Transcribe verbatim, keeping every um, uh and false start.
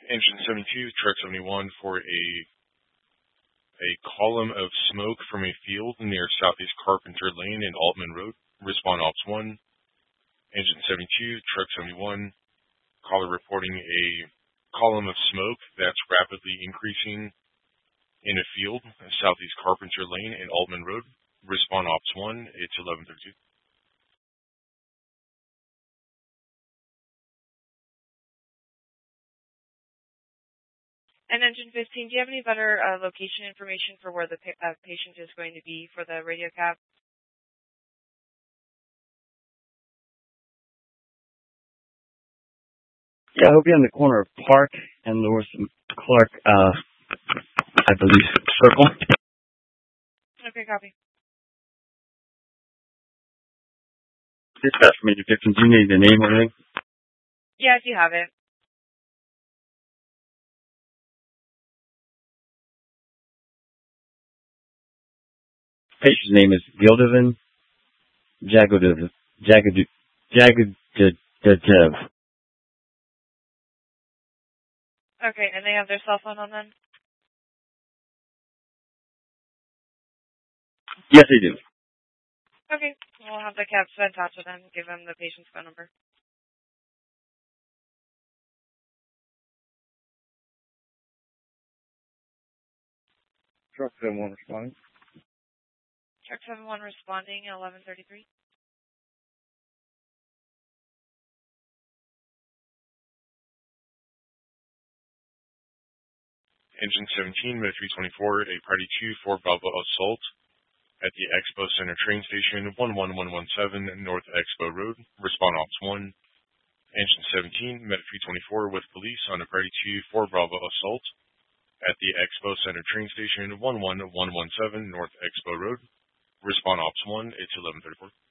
Engine seventy-two, truck seventy-one for a a column of smoke from a field near Southeast Carpenter Lane and Altman Road. Respond Ops one. Engine seventy-two, truck seventy-one, caller reporting a column of smoke that's rapidly increasing in a field, Southeast Carpenter Lane and Altman Road. Respond Ops one, it's eleven thirty-two. And Engine fifteen, do you have any better uh, location information for where the pa uh, patient is going to be for the radio cab? Yeah, he'll be on the corner of Park and Lewis and Clark, uh, I believe, Circle. Okay, copy. Dispatch from Engine fifteen, do you need the name or anything? Yeah, if you have it. Patient's name is Gildovan Jagodev. Jagod Jagodev. Okay, and they have their cell phone on them? Yes, they do. Okay, we'll have the cab sent out to them, give them the patient's phone number. Truck seventy-one responding. Truck seventy-one responding at eleven thirty-three. Engine seventeen, Med three twenty-four, a Party two four Bravo assault at the Expo Center train station, one one one one seven North Expo Road. Respond Ops one. Engine seventeen, Med three twenty-four with police on a Party two four Bravo assault at the Expo Center train station, one one one one seven North Expo Road. Respond Ops one, it's eleven thirty-four.